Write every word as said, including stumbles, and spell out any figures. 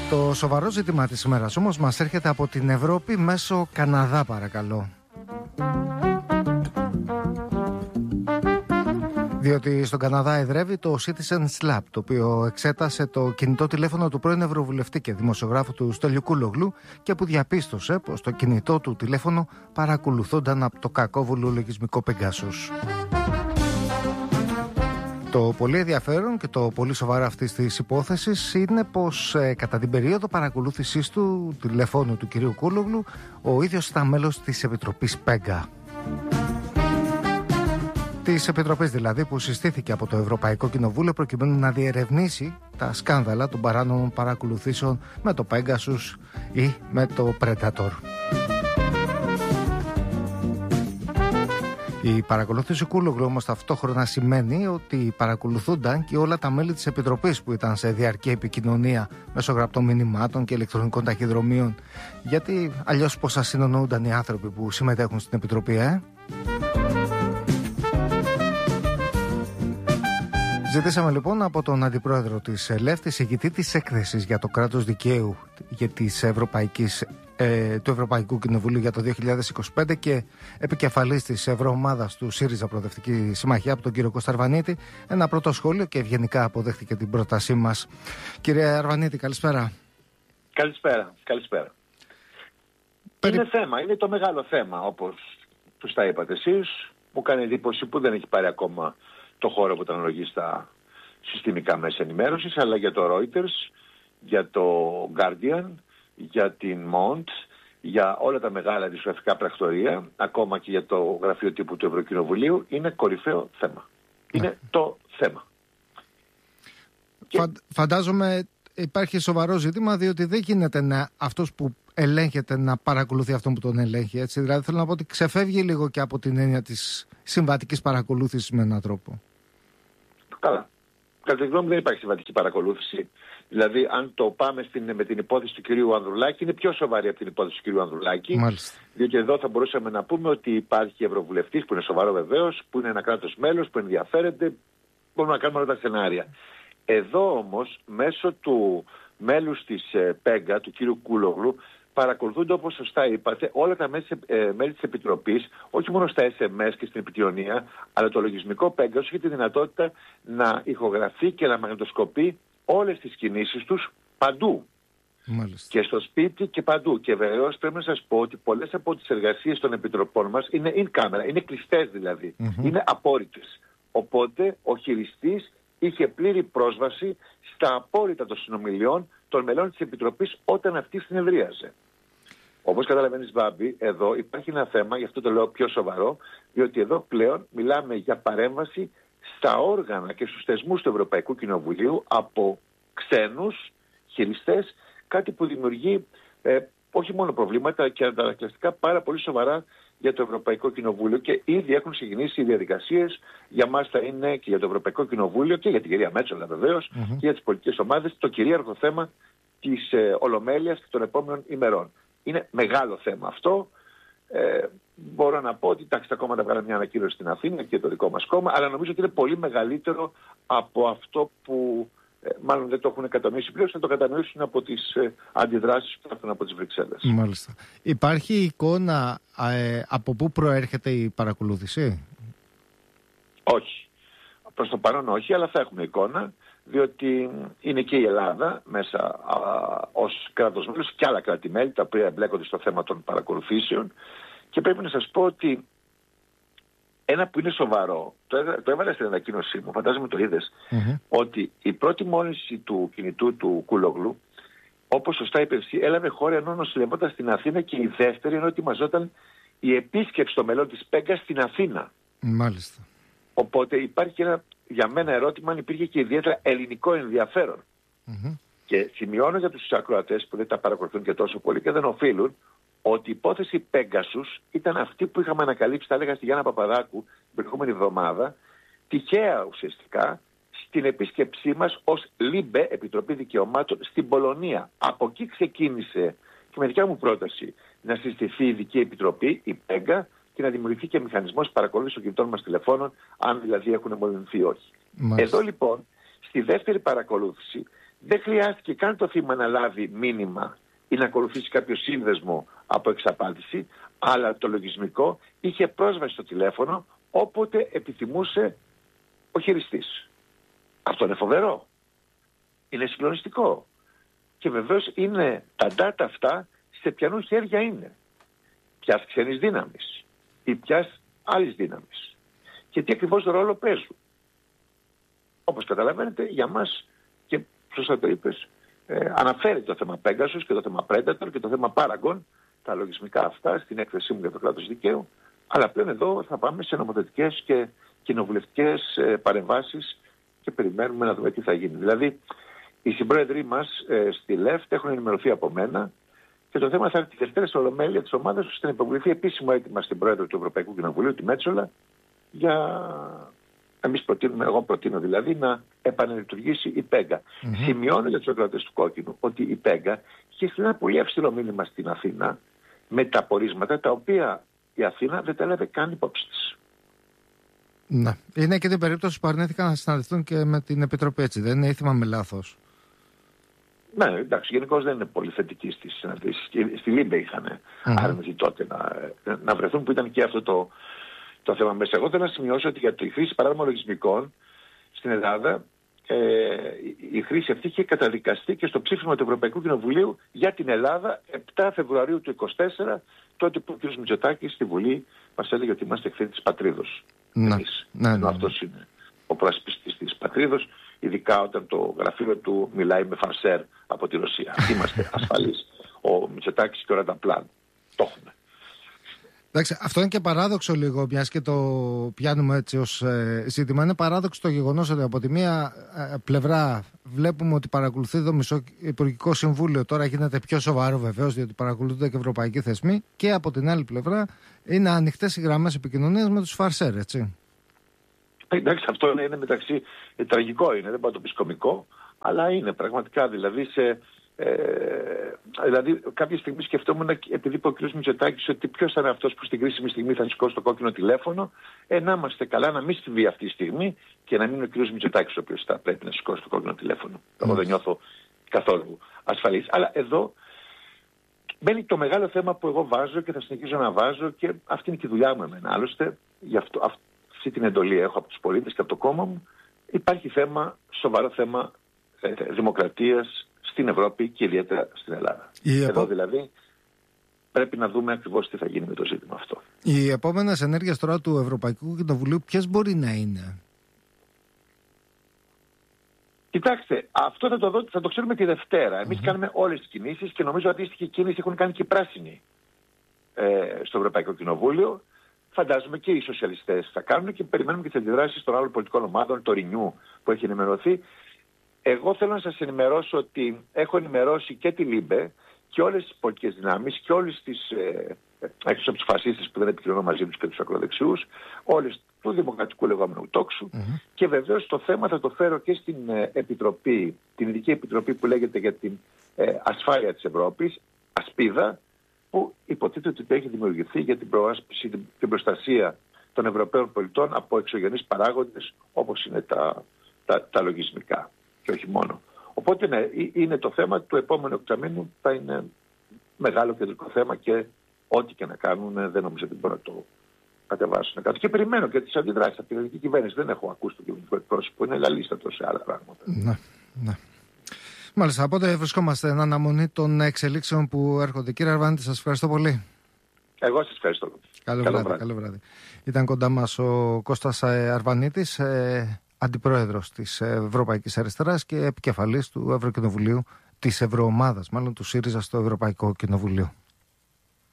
Το σοβαρό ζήτημα της ημέρας όμως μας έρχεται από την Ευρώπη μέσω Καναδά, παρακαλώ. Διότι στον Καναδά εδρεύει το Citizens Lab, το οποίο εξέτασε το κινητό τηλέφωνο του πρώην Ευρωβουλευτή και δημοσιογράφου του Στέλιου Κούλογλου και που διαπίστωσε πως το κινητό του τηλέφωνο παρακολουθούνταν από το κακόβουλο λογισμικό Pegasus. Το πολύ ενδιαφέρον και το πολύ σοβαρό αυτής της υπόθεσης είναι πως ε, κατά την περίοδο παρακολούθησης του τηλεφώνου του κυρίου Κούλογλου ο ίδιος ήταν μέλος της Επιτροπής Πέγκα. Της Επιτροπής δηλαδή που συστήθηκε από το Ευρωπαϊκό Κοινοβούλιο προκειμένου να διερευνήσει τα σκάνδαλα των παράνομων παρακολουθήσεων με το Pegasus ή με το Predator. Η παρακολούθηση Κούλογλου όμως ταυτόχρονα σημαίνει ότι παρακολουθούνταν και όλα τα μέλη της Επιτροπής που ήταν σε διαρκή επικοινωνία μέσω γραπτών μηνυμάτων και ηλεκτρονικών ταχυδρομείων. Γιατί αλλιώς πώς θα συνεννοούνταν οι άνθρωποι που συμμετέχουν στην Επιτροπή, ε? Ζητήσαμε λοιπόν από τον Αντιπρόεδρο της ΕΛΕΦ, εισηγητή της έκθεσης για το κράτος δικαίου για της Ευρωπαϊκής, ε, του Ευρωπαϊκού Κοινοβουλίου για το δύο χιλιάδες είκοσι πέντε και επικεφαλής της Ευρωομάδας του ΣΥΡΙΖΑ Προοδευτική Συμμαχία, από τον κύριο Κώστα Αρβανίτη, ένα πρώτο σχόλιο και ευγενικά αποδέχτηκε την πρότασή μας. Κύριε Αρβανίτη, καλησπέρα. Καλησπέρα, καλησπέρα. Περι... Είναι θέμα, είναι το μεγάλο θέμα, όπως τους τα είπατε εσείς. Μου κάνει εντύπωση που δεν έχει πάρει ακόμα το χώρο που ήταν αναλογεί στα συστημικά μέσα ενημέρωσης, αλλά για το Reuters, για το Guardian, για την Mont, για όλα τα μεγάλα δημοσιογραφικά πρακτορεία, ακόμα και για το γραφείο τύπου του Ευρωκοινοβουλίου, είναι κορυφαίο θέμα. Είναι ναι. το θέμα. Φαν, φαντάζομαι υπάρχει σοβαρό ζήτημα, διότι δεν γίνεται να, αυτός που ελέγχεται να παρακολουθεί αυτόν που τον ελέγχει. Έτσι. Δηλαδή θέλω να πω ότι ξεφεύγει λίγο και από την έννοια της συμβατικής παρακολούθησης με έναν τρόπο. Καλά. Κατά τη γνώμη μου δεν υπάρχει συμβατική παρακολούθηση. Δηλαδή, αν το πάμε στην, με την υπόθεση του κυρίου Ανδρουλάκη, είναι πιο σοβαρή από την υπόθεση του κυρίου Ανδρουλάκη. Μάλιστα. Διότι εδώ θα μπορούσαμε να πούμε ότι υπάρχει ευρωβουλευτής, που είναι σοβαρό βεβαίως, που είναι ένα κράτος μέλος, που ενδιαφέρεται. Μπορούμε να κάνουμε όλα τα σενάρια. Εδώ όμως, μέσω του μέλους της ε, Πέγκα, του κύριου Κούλογλου, παρακολουθούνται, όπως σωστά είπατε, όλα τα ε, μέλη της Επιτροπής, όχι μόνο στα ες εμ ες και στην επικοινωνία, αλλά το λογισμικό Pegasus έχει τη δυνατότητα να ηχογραφεί και να μαγνητοσκοπεί όλες τις κινήσεις τους παντού. Μάλιστα. Και στο σπίτι και παντού. Και βεβαίως πρέπει να σας πω ότι πολλές από τις εργασίες των επιτροπών μας είναι in camera, είναι κλειστές δηλαδή, mm-hmm. είναι απόρριτες. Οπότε ο χειριστής είχε πλήρη πρόσβαση στα απόρριτα των συνομιλιών των μελών της Επιτροπής όταν αυτή συνεδρίαζε. Όπως καταλαβαίνεις, Μπάμπη, εδώ υπάρχει ένα θέμα, γι' αυτό το λέω πιο σοβαρό, διότι εδώ πλέον μιλάμε για παρέμβαση στα όργανα και στους θεσμούς του Ευρωπαϊκού Κοινοβουλίου από ξένους χειριστές, κάτι που δημιουργεί ε, όχι μόνο προβλήματα και αντανακλαστικά πάρα πολύ σοβαρά για το Ευρωπαϊκό Κοινοβούλιο, και ήδη έχουν ξεκινήσει οι διαδικασίες. Για μας θα είναι και για το Ευρωπαϊκό Κοινοβούλιο και για την κυρία Μέτσολα βεβαίως mm-hmm. και για τις πολιτικές ομάδες το κυρίαρχο θέμα της ε, Ολομέλειας και των επόμενων ημερών. Είναι μεγάλο θέμα αυτό. Ε, μπορώ να πω ότι εντάξει, τα κόμματα βγάλαν μια ανακοίνωση στην Αθήνα και το δικό μας κόμμα, αλλά νομίζω ότι είναι πολύ μεγαλύτερο από αυτό που ε, μάλλον δεν το έχουν κατανοήσει πλέον, θα το κατανοήσουν από τις ε, αντιδράσεις που θα έρθουν από τις Βρυξέλλες. Μάλιστα. Υπάρχει εικόνα ε, από πού προέρχεται η παρακολούθηση? Όχι. Προς το παρόν όχι, αλλά θα έχουμε εικόνα, διότι είναι και η Ελλάδα μέσα α, ως κράτος μέλος και άλλα κράτη-μέλη τα οποία εμπλέκονται στο θέμα των παρακολουθήσεων, και πρέπει να σας πω ότι ένα που είναι σοβαρό, το, το έβαλα στην ανακοίνωσή μου, φαντάζομαι το είδες, mm-hmm. ότι η πρώτη μόλυνση του κινητού του Κούλογλου, όπως σωστά είπε εσύ, έλαβε χώρα ενώ νοσηλευόταν στην Αθήνα, και η δεύτερη ενώ ετοιμαζόταν η επίσκεψη των μελών της Πέγκα στην Αθήνα. Μάλιστα. Οπότε υπάρχει ένα, για μένα, ερώτημα αν υπήρχε και ιδιαίτερα ελληνικό ενδιαφέρον. Mm-hmm. Και σημειώνω για τους ακροατές που δεν τα παρακολουθούν και τόσο πολύ και δεν οφείλουν, ότι η υπόθεση Pegasus ήταν αυτή που είχαμε ανακαλύψει, θα έλεγα, στη Γιάννα Παπαδάκου την προηγούμενη εβδομάδα, τυχαία ουσιαστικά, στην επίσκεψή μας ως ΛΥΜΠΕ, Επιτροπή Δικαιωμάτων, στην Πολωνία. Από εκεί ξεκίνησε και με δικιά μου πρόταση να συστηθεί η ειδική επιτροπή, η Πέγκα, και να δημιουργηθεί και μηχανισμός παρακολούθησης των κινητών μας τηλεφώνων, αν δηλαδή έχουν μολυνθεί ή όχι. Μάλιστα. Εδώ λοιπόν, στη δεύτερη παρακολούθηση, δεν χρειάστηκε καν το θύμα να λάβει μήνυμα ή να ακολουθήσει κάποιο σύνδεσμο από εξαπάτηση, αλλά το λογισμικό είχε πρόσβαση στο τηλέφωνο όποτε επιθυμούσε ο χειριστής. Αυτό είναι φοβερό. Είναι συγκλονιστικό. Και βεβαίως είναι τα data αυτά σε ποιανού χέρια είναι. Ποιας ξένης δύναμης ή ποιας άλλης δύναμης. Και τι ακριβώς ρόλο παίζουν. Όπως καταλαβαίνετε, για μας, και σωστά το είπες, ε, αναφέρει το θέμα Pegasus και το θέμα Predator και το θέμα Paragon, τα λογισμικά αυτά, στην έκθεσή μου για το κράτος δικαίου, αλλά πλέον εδώ θα πάμε σε νομοθετικές και κοινοβουλευτικές ε, παρεμβάσεις και περιμένουμε να δούμε τι θα γίνει. Δηλαδή, οι συμπρόεδροι μας ε, στη ΛΕΦΤ έχουν ενημερωθεί από μένα και το θέμα θα έρθει τη Δευτέρα στο Ολομέλεια της ομάδας ώστε να υποβληθεί επίσημο έτοιμα στην Πρόεδρο του Ευρωπαϊκού Κοινοβουλίου, τη Μέτσολα, για... Εμείς προτείνουμε, εγώ προτείνω δηλαδή, να επαναλειτουργήσει η ΠΕΓΑ. Mm-hmm. Σημειώνω για τους ακροατές του Κόκκινου ότι η ΠΕΓΑ είχε ένα πολύ αυστηρό μήνυμα στην Αθήνα με τα πορίσματα τα οποία η Αθήνα δεν τα έλαβε καν υπόψη της. Ναι. Είναι και την περίπτωση που αρνήθηκαν να συναντηθούν και με την Επιτροπή, έτσι δεν είναι, ή θυμάμαι λάθος? Ναι, εντάξει, γενικώς δεν είναι πολύ θετική στις συναντήσεις. Στη Λίμπε είχαν mm-hmm. άρνηση τότε να, να βρεθούν, που ήταν και αυτό το. Το θέμα μέσα. Εγώ θέλω να σημειώσω ότι για τη χρήση παράδειγμα λογισμικών στην Ελλάδα ε, η χρήση αυτή είχε καταδικαστεί και στο ψήφισμα του Ευρωπαϊκού Κοινοβουλίου για την Ελλάδα επτά Φεβρουαρίου του είκοσι τέσσερα, τότε που ο κ. Μητσοτάκης στη Βουλή μας έλεγε ότι είμαστε εχθροί της πατρίδος. Ναι, Εμείς. ναι, ναι. Αυτός είναι ο προασπιστής της πατρίδος, ειδικά όταν το γραφείο του μιλάει με φαρσέρ από τη Ρωσία. Είμαστε ασφαλείς. Ο Μητσοτάκης και ο Ρανταπλάν. Το έχουμε. Εντάξει, αυτό είναι και παράδοξο λίγο, μιας και το πιάνουμε έτσι ως ε, ζήτημα. Είναι παράδοξο το γεγονός ότι από τη μία ε, πλευρά βλέπουμε ότι παρακολουθεί το μισό Υπουργικό Συμβούλιο. Τώρα γίνεται πιο σοβαρό βεβαίως, διότι παρακολουθούνται και ευρωπαϊκοί θεσμοί. Και από την άλλη πλευρά είναι ανοιχτές οι γραμμές επικοινωνίας με τους φαρσέρ, έτσι. Εντάξει, αυτό είναι, είναι μεταξύ ε, τραγικό, είναι, δεν πάω να το πεις κωμικό, αλλά είναι πραγματικά δηλαδή σε. Ε, δηλαδή, κάποια στιγμή σκεφτόμουν, επειδή είπε ο κ. Μητσοτάκης ότι ποιος θα είναι αυτός που στην κρίσιμη στιγμή θα σηκώσει το κόκκινο τηλέφωνο, ε, να είμαστε καλά να μην συμβεί αυτή τη στιγμή και να μην είναι ο κ. Μητσοτάκης ο οποίος θα πρέπει να σηκώσει το κόκκινο τηλέφωνο. Mm. Εγώ δεν νιώθω καθόλου ασφαλής. Αλλά εδώ μπαίνει το μεγάλο θέμα που εγώ βάζω και θα συνεχίσω να βάζω, και αυτή είναι και η δουλειά μου εμένα. Άλλωστε, γι' αυτό, αυτή την εντολή έχω από τους πολίτες και από το κόμμα μου. Υπάρχει θέμα, σοβαρό θέμα ε, δημοκρατίας στην Ευρώπη και ιδιαίτερα στην Ελλάδα. Η Εδώ επό... δηλαδή πρέπει να δούμε ακριβώς τι θα γίνει με το ζήτημα αυτό. Οι επόμενες ενέργειες τώρα του Ευρωπαϊκού Κοινοβουλίου ποιες μπορεί να είναι? Κοιτάξτε, αυτό θα το, δω, θα το ξέρουμε τη Δευτέρα. Εμείς mm-hmm. κάνουμε όλες τις κινήσεις και νομίζω ότι αντίστοιχη κίνηση έχουν κάνει και οι πράσινοι ε, στο Ευρωπαϊκό Κοινοβούλιο. Φαντάζομαι και οι σοσιαλιστές θα κάνουν και περιμένουμε και τις αντιδράσεις των άλλων πολιτικών ομάδων, το Renew που έχει ενημερωθεί. Εγώ θέλω να σας ενημερώσω ότι έχω ενημερώσει και τη Λίμπε και όλες τις πολιτικές δυνάμεις και όλες τις, ε, έξω από τους φασίστες που δεν επικοινωνώ μαζί τους και τους ακροδεξιούς, όλες του δημοκρατικού λεγόμενου τόξου, mm-hmm. και βεβαίως το θέμα θα το φέρω και στην ε, επιτροπή, την ειδική επιτροπή που λέγεται για την ε, ασφάλεια της Ευρώπης, ασπίδα, που υποτίθεται ότι έχει δημιουργηθεί για την προάσπιση, την, την προστασία των Ευρωπαίων πολιτών από εξωγενείς παράγοντες όπως είναι τα, τα, τα λογισμικά. Και όχι μόνο. Οπότε ναι, είναι το θέμα του επόμενου εξαμήνου, θα είναι μεγάλο κεντρικό θέμα και ό,τι και να κάνουν δεν νομίζω ότι μπορούν να το κατεβάσουν κάτω. Και περιμένω και τις αντιδράσεις από την ελληνική κυβέρνηση. Δεν έχω ακούσει το κυβερνητικό εκπρόσωπο, είναι λαλίστατο σε άλλα πράγματα. Ναι, ναι. Μάλιστα, οπότε βρισκόμαστε εν αναμονή των εξελίξεων που έρχονται. Κύριε Αρβανίτη, σας ευχαριστώ πολύ. Εγώ σας ευχαριστώ. Καλό, καλό, βράδυ, βράδυ. καλό βράδυ. Ήταν κοντά μας ο Κώστας Αρβανίτης, ε, αντιπρόεδρος της Ευρωπαϊκής Αριστεράς και επικεφαλής του Ευρωκοινοβουλίου, της Ευρωομάδας, μάλλον του ΣΥΡΙΖΑ στο Ευρωπαϊκό Κοινοβουλίο.